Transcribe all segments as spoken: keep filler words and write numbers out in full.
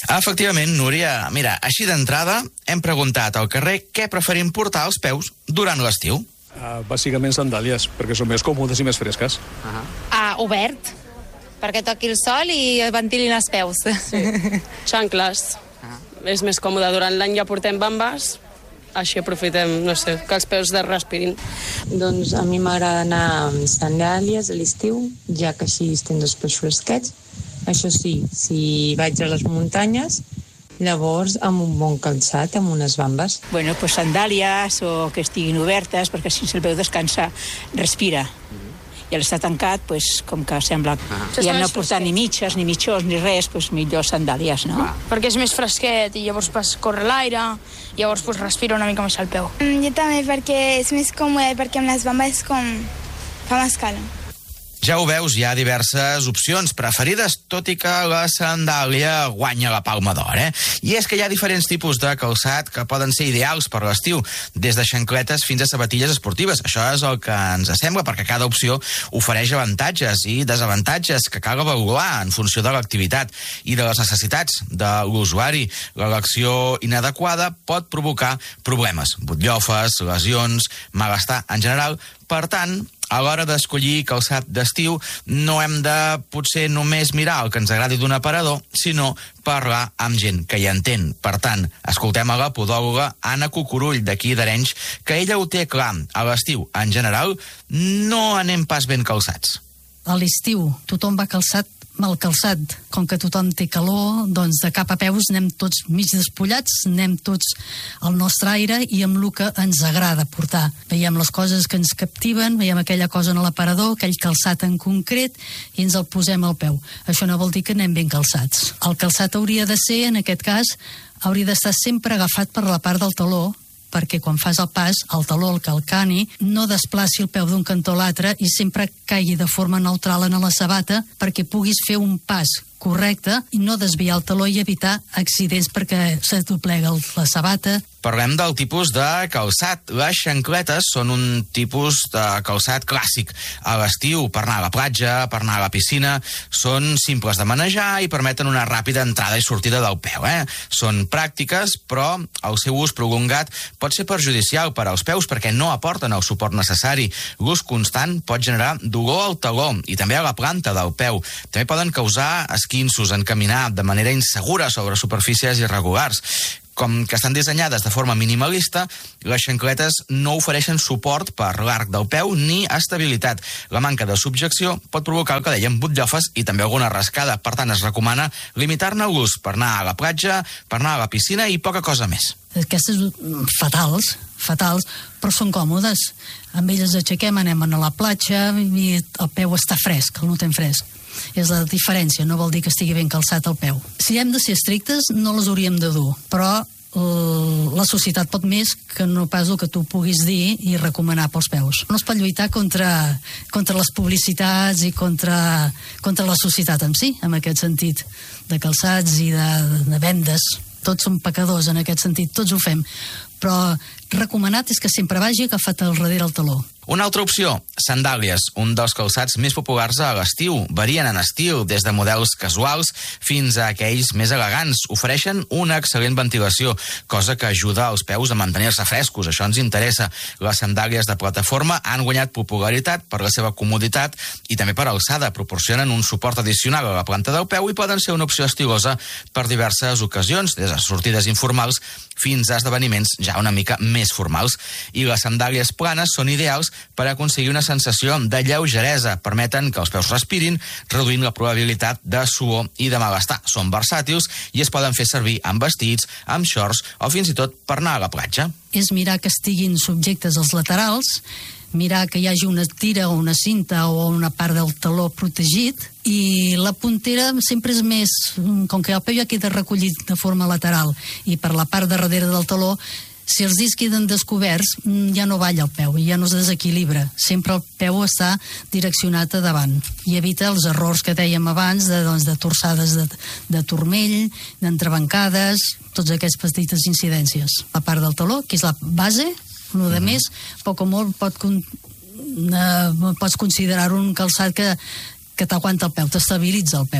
Efectivament, Núria. Mira, així d'entrada hem preguntat al carrer què preferim portar als peus durant l'estiu. Uh, bàsicament sandàlies, perquè són més còmodes i més fresques. Uh -huh. Ah, obert, perquè toqui el sol i ventilin els peus. Sí. Xancles. Uh -huh. És més còmode. Durant l'any ja portem bambes, així aprofitem, no sé, que els peus de respirin. Doncs a mi m'agrada anar amb sandàlies a l'estiu, ja que així estem els peus fresquets. Això sí, si vaig a les muntanyes, llavors amb un bon calçat, amb unes bambes. Bueno, pues sandàlies o que estiguin obertes, perquè si el peu descansa, respira. I al estar tancat, pues, com que sembla que ja no portar ni mitges, ni mitjons, ni res, pues, millor sandàlies, no? Ah. Perquè és més fresquet i llavors pues, corre l'aire, llavors pues, respira una mica més al peu. Mm, jo també, perquè és més còmode, perquè amb les bambes com fa més calor. Ja ho veus, hi ha diverses opcions preferides, tot i que la sandàlia guanya la palma d'or, eh? I és que hi ha diferents tipus de calçat que poden ser ideals per l'estiu, des de xancletes fins a sabatilles esportives. Això és el que ens sembla, perquè cada opció ofereix avantatges i desavantatges que cal avaluar en funció de l'activitat i de les necessitats de l'usuari. L'elecció inadequada pot provocar problemes, butllofes, lesions, malestar en general. Per tant, a l'hora d'escollir calçat d'estiu, no hem de potser només mirar el que ens agradi d'un aparador, sinó parlar amb gent que hi entén. Per tant, escoltem a la podòloga Anna Cucurull, d'aquí d'Arenys, que ella ho té clar. A l'estiu, en general, no anem pas ben calçats. A l'estiu, tothom va calçat mal calçat. Com que tothom té calor, doncs de cap a peus anem tots mig despullats, anem tots al nostre aire i amb el que ens agrada portar. Veiem les coses que ens captiven, veiem aquella cosa en l'aparador, aquell calçat en concret, i ens el posem al peu. Això no vol dir que anem ben calçats. El calçat hauria de ser, en aquest cas, hauria d'estar sempre agafat per la part del taló, perquè quan fas el pas, el taló, el calcani, no desplaci el peu d'un cantó a l'altre i sempre caigui de forma neutral en la sabata perquè puguis fer un pas correcte i no desviar el taló i evitar accidents perquè se doblega la sabata. Parlem del tipus de calçat. Les xancletes són un tipus de calçat clàssic a l'estiu, per anar a la platja, per anar a la piscina. Són simples de manejar i permeten una ràpida entrada i sortida del peu, eh? Són pràctiques, però el seu ús prolongat pot ser perjudicial per als peus perquè no aporten el suport necessari. L'ús constant pot generar dolor al taló i també a la planta del peu. També poden causar esquinços en caminar de manera insegura sobre superfícies irregulars. Com que estan dissenyades de forma minimalista, les xancletes no ofereixen suport per l'arc del peu ni estabilitat. La manca de subjecció pot provocar el que dèiem butllofes i també alguna rascada. Per tant, es recomana limitar-ne l'ús per anar a la platja, per anar a la piscina i poca cosa més. Aquestes fatals, fatals, però són còmodes. Amb elles aixequem, anem a la platja i el peu està fresc, el notem fresc. És la diferència, no vol dir que estigui ben calçat el peu. Si hem de ser estrictes, no les hauríem de dur, però uh, la societat pot més que no pas el que tu puguis dir i recomanar pels peus. No es pot lluitar contra, contra les publicitats i contra, contra la societat en si, en aquest sentit, de calçats i de, de vendes. Tots som pecadors en aquest sentit, tots ho fem, però recomanat és que sempre vagi agafat al darrere el taló. Una altra opció, sandàlies, un dels calçats més populars a l'estiu. Varien en estil, des de models casuals fins a aquells més elegants. Ofereixen una excel·lent ventilació, cosa que ajuda els peus a mantenir-se frescos. Això ens interessa. Les sandàlies de plataforma han guanyat popularitat per la seva comoditat i també per alçada. Proporcionen un suport addicional a la planta del peu i poden ser una opció estilosa per diverses ocasions, des de sortides informals fins a esdeveniments ja una mica més formals. I les sandàlies planes són ideals per aconseguir una sensació de lleugeresa. Permeten que els peus respirin, reduint la probabilitat de suor i de malestar. Són versàtils i es poden fer servir amb vestits, amb shorts o fins i tot per anar a la platja. És mirar que estiguin subjectes als laterals, mirar que hi hagi una tira o una cinta o una part del taló protegit, i la puntera sempre és més, com que el peu ja queda recollit de forma lateral i per la part de darrere del taló, si els dits queden descoberts, ja no balla el peu, ja no es desequilibra. Sempre el peu està direccionat a davant i evita els errors que dèiem abans de, doncs, de torçades de, de turmell, d'entrebancades, tots aquests petites incidències. La part del taló, que és la base, el de més, poc o molt pot, eh, pots considerar un calçat que, que t'aguanta el peu, t'estabilitza el peu.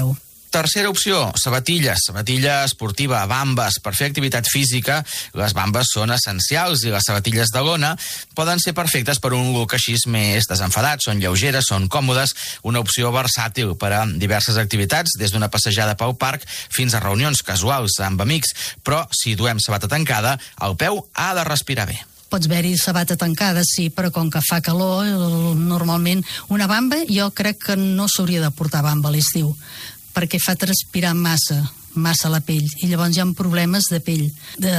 Tercera opció, sabatilles, sabatilla esportiva, bambes. Per fer activitat física, les bambes són essencials i les sabatilles de lona poden ser perfectes per un look així més desenfadat. Són lleugeres, són còmodes, una opció versàtil per a diverses activitats, des d'una passejada pel parc fins a reunions casuals amb amics. Però si duem sabata tancada, el peu ha de respirar bé. Pots haver-hi sabata tancada, sí, però com que fa calor, normalment una bamba, jo crec que no s'hauria de portar bamba a l'estiu, perquè fa transpirar massa, massa la pell, i llavors hi ha problemes de pell, de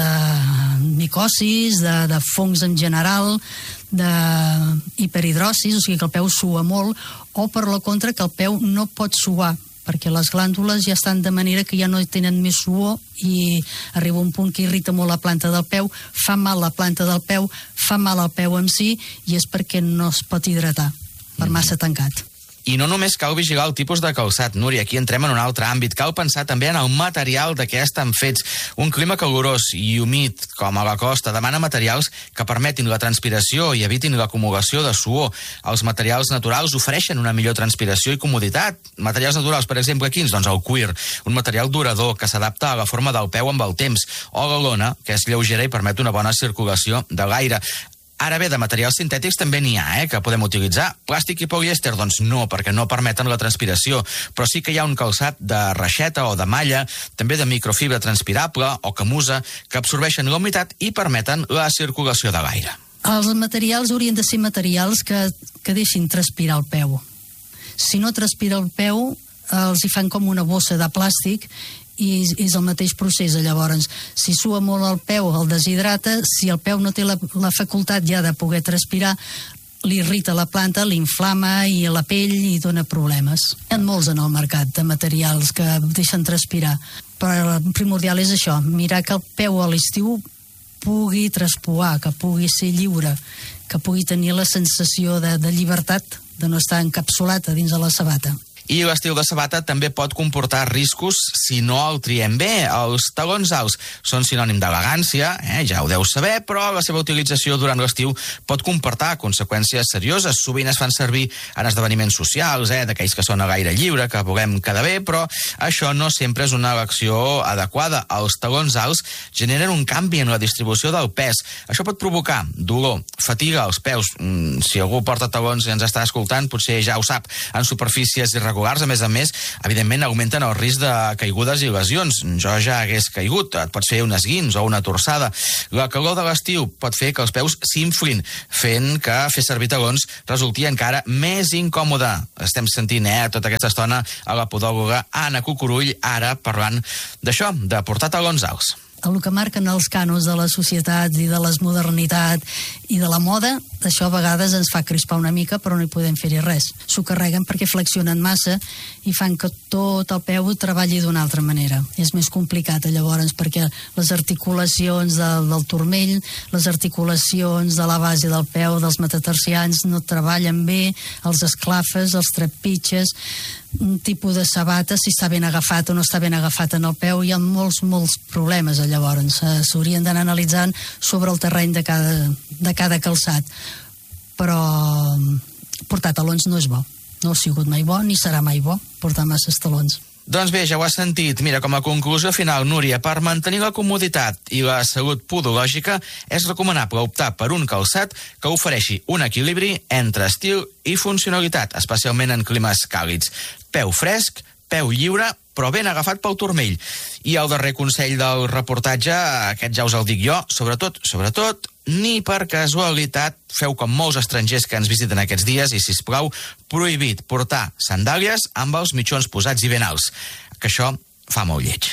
micosis, de, de fongs en general, de hiperhidrosis, o sigui que el peu sua molt, o per la contra que el peu no pot suar, perquè les glàndules ja estan de manera que ja no tenen més suor i arriba un punt que irrita molt la planta del peu, fa mal la planta del peu, fa mal al peu en si, i és perquè no es pot hidratar per massa tancat. I no només cal vigilar el tipus de calçat, Núria, aquí entrem en un altre àmbit. Cal pensar també en el material de què estan fets. Un clima calorós i humit, com a la costa, demana materials que permetin la transpiració i evitin l'acumulació de suor. Els materials naturals ofereixen una millor transpiració i comoditat. Materials naturals, per exemple, quins? Doncs el cuir, un material durador que s'adapta a la forma del peu amb el temps, o la lona, que és lleugera i permet una bona circulació de l'aire. Ara bé, de materials sintètics també n'hi ha, eh, que podem utilitzar. Plàstic i polièster, doncs no, perquè no permeten la transpiració, però sí que hi ha un calçat de reixeta o de malla, també de microfibra transpirable o camusa, que absorbeixen la humitat i permeten la circulació de l'aire. Els materials haurien de ser materials que, que deixin transpirar el peu. Si no transpira el peu, els hi fan com una bossa de plàstic i és el mateix procés. Llavors, si sua molt el peu, el deshidrata. Si el peu no té la, la facultat ja de poder transpirar, li irrita la planta, l'inflama i la pell i dona problemes. Hi ha molts en el mercat de materials que deixen transpirar, però el primordial és això, mirar que el peu a l'estiu pugui traspuar, que pugui ser lliure, que pugui tenir la sensació de, de llibertat, de no estar encapsulat a dins de la sabata. I l'estil de sabata també pot comportar riscos si no el triem bé. Els talons alts són sinònim d'elegància, eh, ja ho deu saber, però la seva utilització durant l'estiu pot comportar conseqüències serioses. Sovint es fan servir en esdeveniments socials, eh, d'aquells que són a l'aire lliure, que volem quedar bé, però això no sempre és una elecció adequada. Els talons alts generen un canvi en la distribució del pes. Això pot provocar dolor, fatiga als peus. Si algú porta talons i ens està escoltant, potser ja ho sap, en superfícies irregulars. A més a més, evidentment augmenten el risc de caigudes i lesions. Jo ja hagués caigut, et pots fer un esguins o una torçada. La calor de l'estiu pot fer que els peus s'inflin, fent que fer servir talons resulti encara més incòmode. Estem sentint, eh, tota aquesta estona a la podòloga Anna Cucurull, ara parlant d'això, de portar talons alts. El que marquen els cànons de la societat i de la modernitat i de la moda, això a vegades ens fa crispar una mica, però no hi podem fer-hi res. S'ho carreguen perquè flexionen massa i fan que tot el peu treballi d'una altra manera. És més complicat, llavors, perquè les articulacions del, del turmell, les articulacions de la base del peu, dels metatarsians, no treballen bé, els esclafes, els trepitges, un tipus de sabata, si està ben agafat o no està ben agafat en el peu, hi ha molts, molts problemes. Llavors s'haurien d'anar analitzant sobre el terreny de cada, de cada calçat, però portar talons no és bo, no ha sigut mai bo ni serà mai bo portar masses talons. Doncs bé, ja ho has sentit. Mira, com a conclusió final, Núria, per mantenir la comoditat i la salut podològica és recomanable optar per un calçat que ofereixi un equilibri entre estil i funcionalitat, especialment en climes càlids. Peu fresc, peu lliure, però ben agafat pel turmell. I el darrer consell del reportatge, aquest ja us el dic jo, sobretot, sobretot, ni per casualitat feu com molts estrangers que ens visiten aquests dies i, sisplau, prohibit portar sandàlies amb els mitjons posats i ben alts, que això fa molt lleig.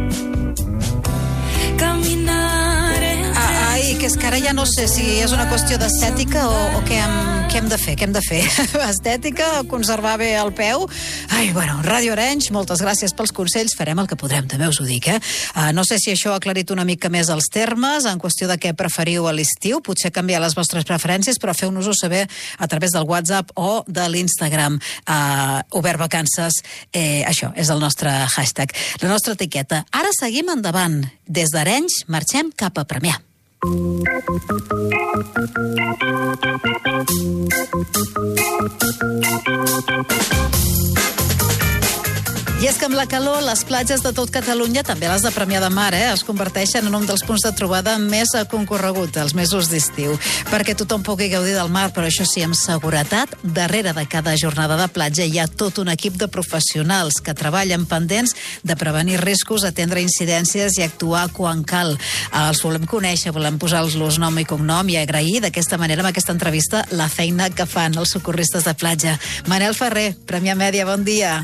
Ai, que és que ara ja no sé si és una qüestió d'estètica o, o què, hem, què hem de fer, què hem de fer? Estètica, conservar bé el peu? Ai, bueno, Ràdio Arenys, moltes gràcies pels consells, farem el que podrem, també us ho dic, eh? Uh, no sé si això ha aclarit una mica més els termes, en qüestió de què preferiu a l'estiu, potser canviar les vostres preferències, però feu-nos-ho saber a través del WhatsApp o de l'Instagram. Uh, Obert Vacances, eh, això, és el nostre hashtag, la nostra etiqueta. Ara seguim endavant. Des d'Arenys marxem cap a Premià. I és que amb la calor, les platges de tot Catalunya, també les de Premià de Mar, eh, es converteixen en un dels punts de trobada més concorregut dels mesos d'estiu, perquè tothom pugui gaudir del mar, però això sí, amb seguretat. Darrere de cada jornada de platja hi ha tot un equip de professionals que treballen pendents de prevenir riscos, atendre incidències i actuar quan cal. Els volem conèixer, volem posar-los nom i cognom i agrair d'aquesta manera, amb aquesta entrevista, la feina que fan els socorristes de platja. Manel Ferrer, Premià Mèdia, bon dia.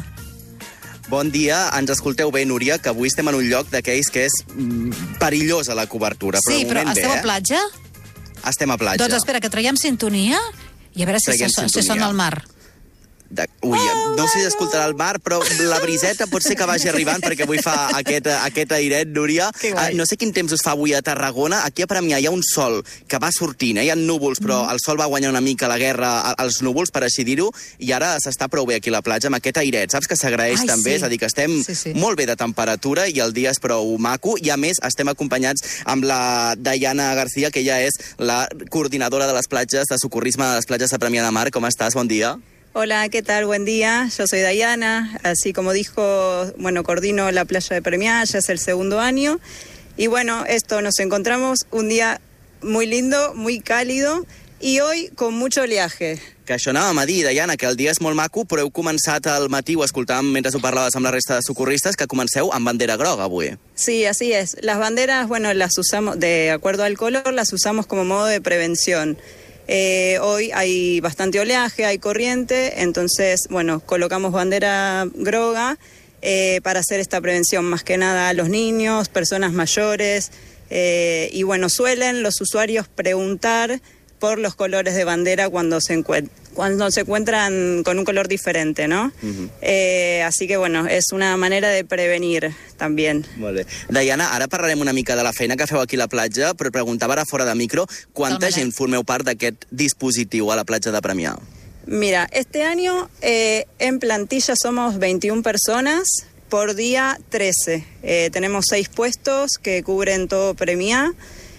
Bon dia, ens escolteu bé, Núria, que avui estem en un lloc d'aquells que és mm, perillosa la cobertura. Sí, però, però esteu bé, eh? a platja? Estem a platja. Doncs espera, que traiem sintonia i a veure si, si, si sona el mar. De... Ui, no sé si escoltarà el mar, però la briseta pot ser que vagi arribant, perquè avui fa aquest, aquest airet, Núria. Uh, no sé quin temps us fa avui a Tarragona. Aquí a Premià hi ha un sol que va sortint, eh? Hi ha núvols, però mm. el sol va guanyar una mica la guerra als núvols, per així dir-ho, i ara s'està prou bé aquí a la platja amb aquest airet. Saps que s'agraeix també? Sí. És a dir, que estem sí, sí. molt bé de temperatura i el dia és prou maco, i a més estem acompanyats amb la Dayana García, que ella és la coordinadora de les platges de socorrisme de les platges de Premià de Mar. Com estàs? Bon dia. Hola, ¿qué tal? Buen día. Yo soy Dayana, así como dijo, bueno, coordino la playa de Premià, ya es el segundo año. Y bueno, esto, nos encontramos un día muy lindo, muy cálido, i hoy con mucho oleaje. Que això anàvem a dir, Dayana, que el dia és molt maco, però heu començat al matí, ho escoltàvem mentre ho parlaves amb la resta de socorristes, que comenceu amb bandera groga avui. Sí, así es. Las banderas, bueno, las usamos, de acuerdo al color, las usamos como modo de prevención. Eh, hoy hay bastante oleaje, hay corriente, entonces, bueno, colocamos bandera groga eh, para hacer esta prevención, más que nada a los niños, personas mayores, eh, y bueno, suelen los usuarios preguntar por los colores de bandera cuando se encuentran. cuando se encuentran con un color diferente, ¿no? Uh-huh. eh, así que, bueno, és una manera de prevenir, també. Molt bé. Dayana, ara parlarem una mica de la feina que feu aquí a la platja, però preguntava ara fora de micro, ¿cuánta gent formeu part d'aquest dispositiu a la platja de Premià? Mira, este año eh, en plantilla somos veintiuna personas, por día trece. Eh, tenemos seis puestos que cubren todo Premià.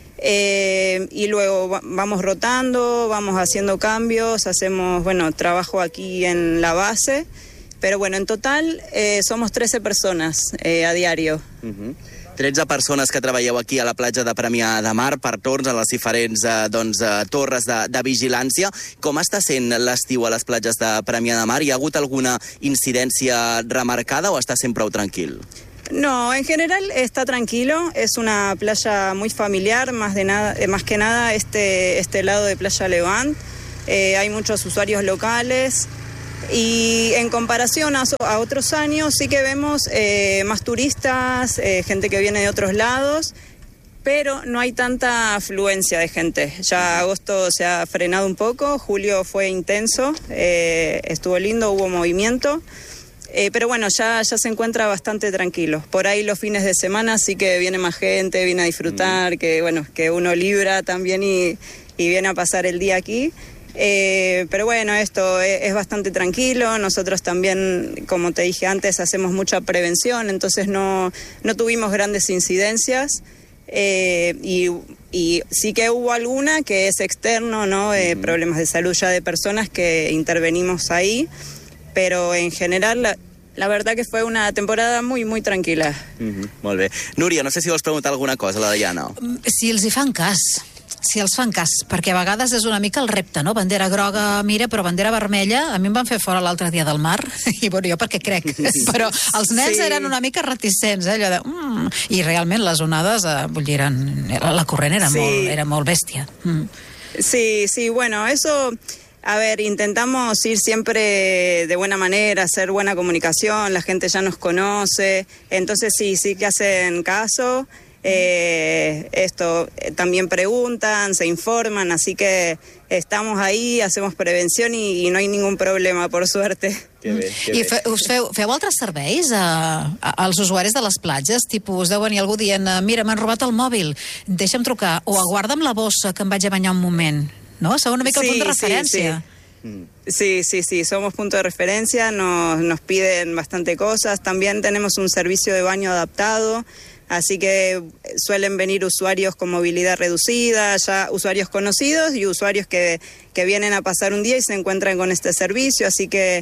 Eh, y luego va, vamos rotando, vamos haciendo cambios, hacemos, bueno, trabajo aquí en la base, pero bueno, en total eh, somos trece personas eh, a diario. Uh-huh. tretze persones que treballeu aquí a la platja de Premià de Mar per torns a les diferents eh, doncs, eh, torres de, de vigilància. Com està sent l'estiu a les platges de Premià de Mar? Hi ha hagut alguna incidència remarcada o està sent prou tranquil? No, en general está tranquilo, es una playa muy familiar, más, de nada, más que nada este, este lado de Playa Levant. Eh, hay muchos usuarios locales y en comparación a, a otros años sí que vemos eh, más turistas, eh, gente que viene de otros lados, pero no hay tanta afluencia de gente. Ya agosto se ha frenado un poco, julio fue intenso, eh, estuvo lindo, hubo movimiento. Eh, pero bueno, ya, ya se encuentra bastante tranquilo. Por ahí los fines de semana sí que viene más gente, viene a disfrutar, mm. que bueno, que uno libra también y, y viene a pasar el día aquí. Eh, pero bueno, esto es, es bastante tranquilo. Nosotros también, como te dije antes, hacemos mucha prevención, entonces no, no tuvimos grandes incidencias. Eh, y, y sí que hubo alguna que es externo, ¿no? Eh, mm. Problemas de salud ya de personas que intervenimos ahí. Pero en general, la, la verdad que fue una temporada muy, muy tranquil·la. Mm-hmm. Molt bé. Núria, no sé si vols preguntar alguna cosa a la Dayana. Si els hi fan cas, si els fan cas, perquè a vegades és una mica el repte, no? Bandera groga, mira, però bandera vermella, a mi em van fer fora l'altre dia del mar, i bueno, jo perquè crec, però els nens sí. eren una mica reticents, eh? Allò de... Mm, i realment les onades, eh, vull dir, eren, la corrent era, sí. molt, era molt bèstia. Mm. Sí, sí, bueno, eso... A ver, intentamos ir siempre de buena manera, hacer buena comunicación, la gente ya nos conoce, entonces sí, sí que hacen caso, eh, esto, eh, también preguntan, se informan, así que estamos ahí, hacemos prevención y, y no hay ningún problema, por suerte. Que bé, que I fe, us feu, feu altres serveis a, a, als usuaris de les platges? Tipus, us deu venir algú dient, mira, m'han robat el mòbil, deixa'm trucar, o aguarda'm la bossa que em vaig a banyar un moment. ¿No? Son una mica sí, punto de referencia. Sí, sí. sí, sí, sí, somos punto de referencia, nos, nos piden bastante cosas. También tenemos un servicio de baño adaptado, Así que suelen venir usuarios con movilidad reducida, ya usuarios conocidos y usuarios que, que vienen a pasar un día y se encuentran con este servicio. Así que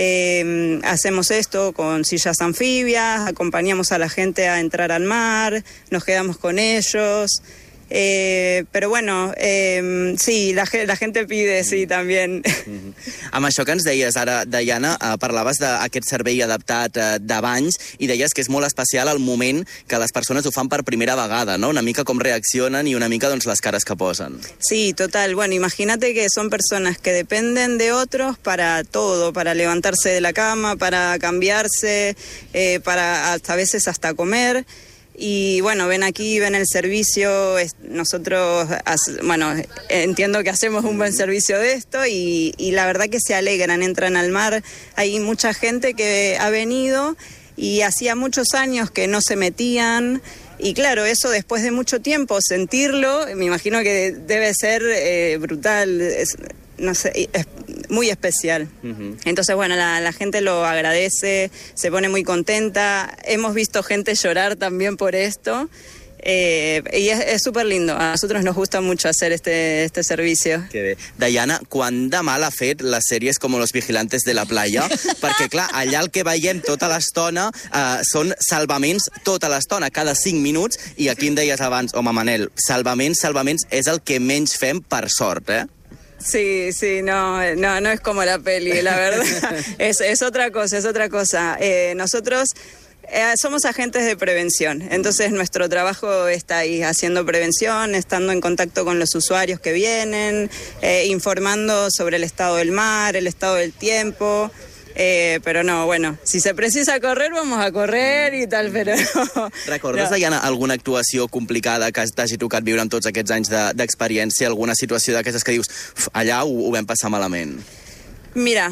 eh, hacemos esto con sillas anfibias, acompañamos a la gente a entrar al mar, nos quedamos con ellos. Eh, però bueno, eh, sí, la, la gente pide, sí, també. Mm-hmm. Amb això que ens deies ara, Diana, eh, parlaves d'aquest servei adaptat eh, de banys i deies que és molt especial el moment que les persones ho fan per primera vegada, ¿no? Una mica com reaccionen i una mica doncs, les cares que posen. Sí, total. Bueno, imagínate que son personas que dependen de otros para todo, para levantarse de la cama, para cambiarse, eh, para hasta a veces hasta comer. Y bueno, ven aquí, ven el servicio, nosotros, bueno, entiendo que hacemos un buen servicio de esto y, y la verdad que se alegran, entran al mar. Hay mucha gente que ha venido y hacía muchos años que no se metían. Y claro, eso después de mucho tiempo, sentirlo, me imagino que debe ser eh, brutal, es, no sé, es muy especial. Uh-huh. Entonces, bueno, la, la gente lo agradece, se pone muy contenta. Hemos visto gente llorar también por esto. Eh, y és súper lindo. A nosotros nos gusta mucho hacer este, este servicio. Que bé. Diana, quant de mal ha fet les sèries com Los Vigilantes de la Playa? Perquè, clar, allà el que veiem tota l'estona eh, són salvaments tota l'estona, cada cinc minuts, i aquí em deies abans, home, Manel, salvaments, salvaments, és el que menys fem per sort, eh? Sí, sí, no, no, no es como la peli, la verdad. es, es otra cosa, es otra cosa. Eh, nosotros eh, somos agentes de prevención, entonces nuestro trabajo está ahí, haciendo prevención, estando en contacto con los usuarios que vienen, eh, informando sobre el estado del mar, el estado del tiempo. Eh, però no, bueno, si se precisa correr, vamos a correr i tal, però no. Recordes, no. Diana, alguna actuació complicada que t'hagi tocat viure en tots aquests anys d'experiència, de, alguna situació d'aquestes que dius, allà ho, ho vam passar malament? Mira,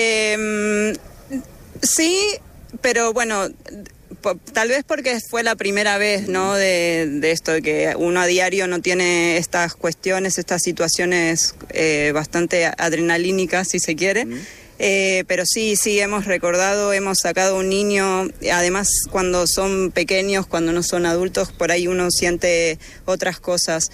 eh, sí, pero bueno, tal vez porque fue la primera vez, ¿no?, de, de esto, de que uno a diario no tiene estas cuestiones, estas situaciones eh, bastante adrenalínicas, si se quiere. Mm. Eh, pero sí, sí, hemos recordado, hemos sacado un niño, además cuando son pequeños, cuando no son adultos, por ahí uno siente otras cosas.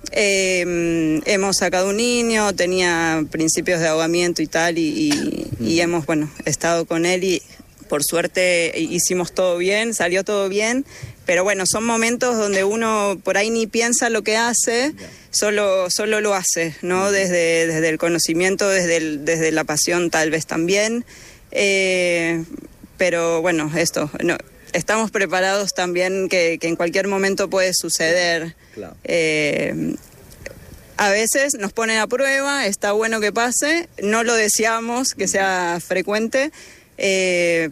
Eh, hemos sacado un niño, tenía principios de ahogamiento y tal, y, y, y hemos, bueno, estado con él y por suerte hicimos todo bien, salió todo bien. Pero bueno, son momentos donde uno por ahí ni piensa lo que hace, solo, solo lo hace, ¿no? Desde, desde el conocimiento, desde, el, desde la pasión tal vez también. Eh, pero bueno, esto, no, estamos preparados también que, que en cualquier momento puede suceder. Claro. Eh, a veces nos ponen a prueba, está bueno que pase, no lo deseamos que sea frecuente. Eh,